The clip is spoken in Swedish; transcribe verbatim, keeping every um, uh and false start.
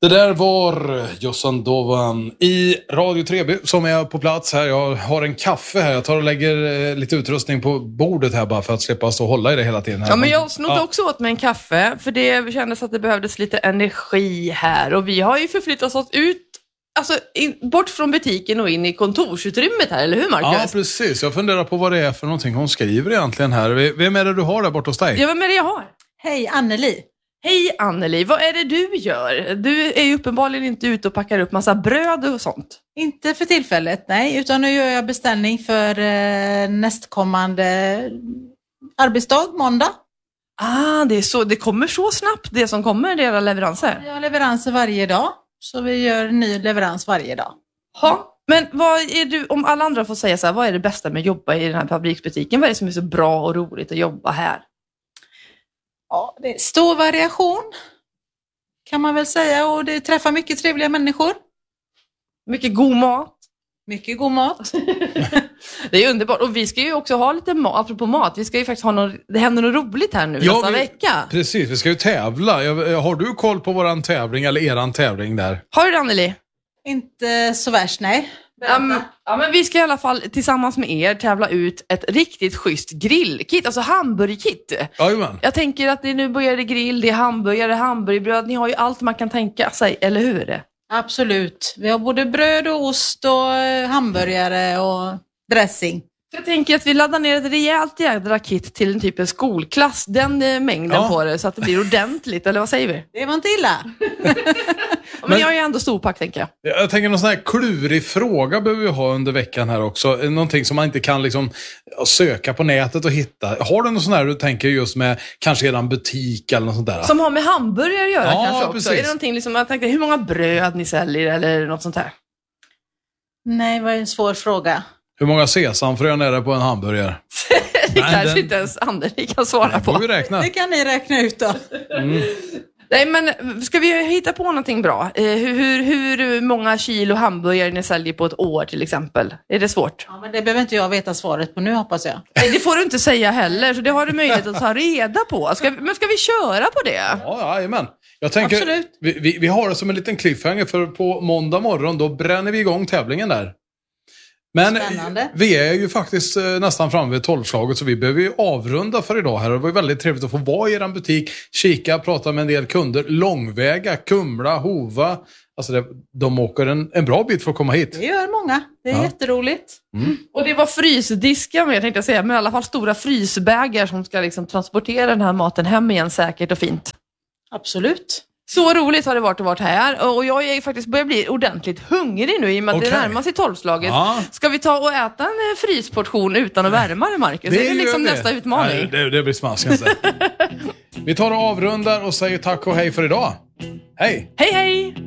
Det där var Jossan Dovan i Radio Treby som är på plats här. Jag har en kaffe här. Jag tar och lägger lite utrustning på bordet här bara för att slippa stå och hålla i det hela tiden. Här. Ja, men jag snodde ja. också åt mig en kaffe för det kändes att det behövdes lite energi här. Och vi har ju förflyttat oss ut, alltså in, bort från butiken och in i kontorsutrymmet här, eller hur Marcus? Ja, precis. Jag funderar på vad det är för någonting hon skriver egentligen här. Vem är det du har där bort hos dig? Ja, vem är det jag har? Hej, Anneli. Hej Anneli, vad är det du gör? Du är ju uppenbarligen inte ute och packar upp massa bröd och sånt. Inte för tillfället, nej. Utan nu gör jag beställning för eh, nästkommande arbetsdag, måndag. Ah, det är så, det kommer så snabbt det som kommer, era leveranser? Jag har leveranser varje dag, så vi gör ny leverans varje dag. Ja, men vad är du, om alla andra får säga så här, vad är det bästa med att jobba i den här fabriksbutiken? Vad är det som är så bra och roligt att jobba här? Ja, det är stor variation kan man väl säga, och det träffar mycket trevliga människor. Mycket god mat. Mycket god mat. Det är underbart. Och vi ska ju också ha lite mat, apropå mat. Vi ska ju faktiskt ha något, det händer något roligt här nu ja, nästa vi, vecka. Precis, vi ska ju tävla. Jag, har du koll på våran tävling eller eran tävling där? Har du det, Anneli? Inte så värst, nej. Um, ja, men vi ska i alla fall tillsammans med er tävla ut ett riktigt schysst grillkit, alltså hamburgerkit. Jajamän. Jag tänker att det nu börjar det grill, det är hamburgare, hamburgerbröd. Ni har ju allt man kan tänka sig, eller hur? Absolut. Vi har både bröd och ost och hamburgare och dressing. Jag tänker att vi laddar ner ett rejält jädra kit till en typ av skolklass. Den eh, mängden ja. på det så att det blir ordentligt, eller vad säger vi? Det var inte illa. Men, men jag är ändå storpack, tänker jag. Jag tänker någon sån här klurig fråga behöver vi ha under veckan här också. Någonting som man inte kan liksom söka på nätet och hitta. Har du någon sån här du tänker just med kanske eran butik eller något sånt där? Som har med hamburgare att göra ja, kanske också. Precis. Är det någonting liksom, jag tänkte, hur många bröd ni säljer eller något sånt här? Nej, vad är en svår fråga. Hur många sesamfrön är det på en hamburgare? det Nej, kanske den... inte ens Anneli kan svara på. Vi räkna. Det kan ni räkna ut då. Mm. Nej, men ska vi hitta på någonting bra? Eh, hur, hur, hur många kilo hamburgare ni säljer på ett år till exempel? Är det svårt? Ja, men det behöver inte jag veta svaret på nu, hoppas jag. Nej, det får du inte säga heller, så det har du möjlighet att ta reda på. Ska, men ska vi köra på det? Ja, jajamän. Jag tänker, absolut. Vi, vi, vi har det som en liten cliffhanger, för på måndag morgon då bränner vi igång tävlingen där. Men spännande. Vi är ju faktiskt nästan framme vid tolvslaget, så vi behöver ju avrunda för idag här. Det var ju väldigt trevligt att få vara i er butik, kika, prata med en del kunder, långväga, Kumla, Hova. Alltså det, de åker en, en bra bit för att komma hit. Det gör många, det är ja. jätteroligt. Mm. Och det var frysdiskar med, jag tänkte säga, men i alla fall stora frysbägar som ska liksom transportera den här maten hem igen säkert och fint. Absolut. Så roligt har det varit att vara här. Och jag är faktiskt börjar bli ordentligt hungrig nu i och med att okay. det närmar sig tolvslaget. Ja. Ska vi ta och äta en frysportion utan att värma det, Marcus? Det är det liksom det. Nästa utmaning. Nej, det, det blir smasken sen. Vi tar och avrundar och säger tack och hej för idag. Hej! Hej, hej!